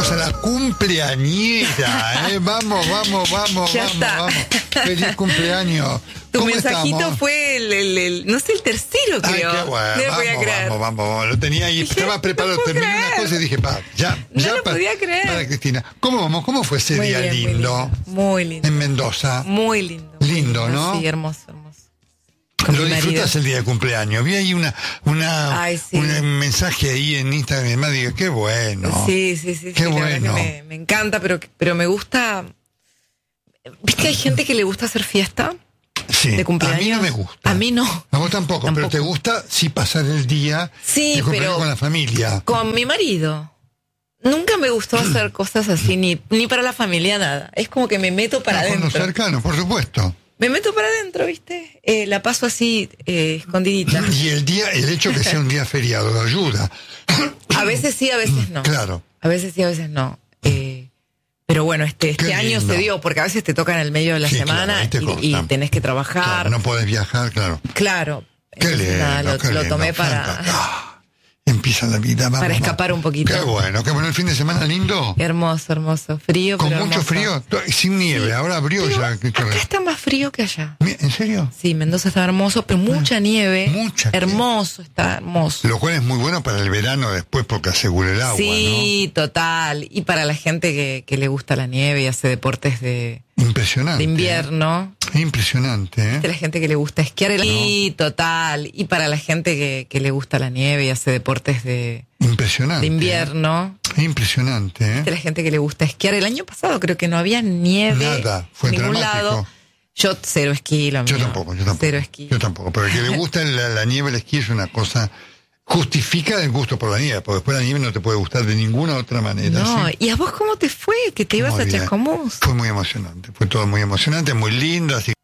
Tenemos a la cumpleañera, ¿eh? Vamos. Ya está. Vamos. Feliz cumpleaños. Tu ¿Cómo mensajito estamos? fue no sé, el tercero, creo. Ay, qué bueno. No lo podía creer. Vamos. Lo tenía ahí, estaba preparado. No puedo Terminé creer. una cosa y dije, No lo podía creer. Para Cristina. ¿Cómo vamos? ¿Cómo fue ese Muy día bien, lindo? Muy lindo. En Mendoza. Muy lindo. Lindo, ¿no? Sí, hermoso. Con Lo mi marido. disfrutas el día de cumpleaños. Vi ahí Ay, sí. un mensaje ahí en Instagram y demás. Digo, qué bueno. Sí. Qué la verdad bueno. que me encanta, pero me gusta. ¿Viste? Hay gente que le gusta hacer fiesta Sí. de cumpleaños. A mí no me gusta. A mí no. A vos tampoco, pero te gusta sí pasar el día Sí, de cumpleaños pero con la familia. con mi marido. Nunca me gustó hacer cosas así, ni para la familia, nada. Es como que me meto para Con los adentro. cercanos, por supuesto. Me meto para adentro, ¿viste? La paso así, escondidita. Y el hecho que sea un día feriado lo ayuda. A veces sí, a veces no. Claro. A veces sí, a veces no. Pero bueno, este Qué año lindo. se dio, porque a veces te toca en el medio de la Sí, semana claro, ahí te y cortan. tenés que trabajar. Claro, no podés viajar, claro. Claro. Qué Entonces, lindo, nada, qué lo lindo. tomé para Fantástico. Empieza la vida, vamos. para escapar un poquito. Qué bueno el fin de semana lindo. Hermoso. Frío, Con pero mucho hermoso. frío, sin nieve, ahora abrió Pero ya. acá está más frío que allá. ¿En serio? Sí, Mendoza está hermoso, pero mucha nieve. Mucha hermoso, está hermoso. Lo cual es muy bueno para el verano después porque asegura el agua, Sí, total. Y para la gente que le gusta la nieve y hace deportes de ¿no? Impresionante. invierno. Impresionante, ¿eh? De la gente que le gusta esquiar. Sí, total. Y para la gente que le gusta la nieve y hace deportes de Impresionante. invierno. Impresionante, ¿eh? De la gente que le gusta esquiar. El año pasado creo que no había nieve Nada, fue en ningún dramático. lado. Yo cero esquí, lo mío. Yo tampoco. Cero esquí. Yo tampoco. Pero el que le gusta la nieve, el esquí es una cosa. Justifica el gusto por la nieve, porque después la nieve no te puede gustar de ninguna otra manera. No, ¿sí? ¿y a vos cómo te fue? Que te ibas Muy a bien. Chascomús. Fue muy emocionante. Fue todo muy emocionante, muy lindo. Así